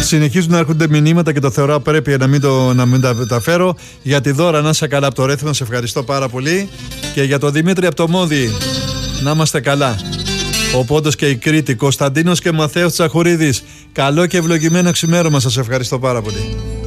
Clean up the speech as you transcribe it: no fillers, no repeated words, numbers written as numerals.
Συνεχίζουν να έρχονται μηνύματα και το θεωρώ πρέπει να μην τα μεταφέρω. Για τη Δώρα, να είσαι καλά από το Ρέθυμνο, σε ευχαριστώ πάρα πολύ. Και για τον Δημήτρη από το Μόδι, να είμαστε καλά. Ο Πόντος και η Κρήτη, Κωνσταντίνος και Μαθαίος Τσαχουρίδης, καλό και ευλογημένο ξημέρωμα, σας ευχαριστώ πάρα πολύ.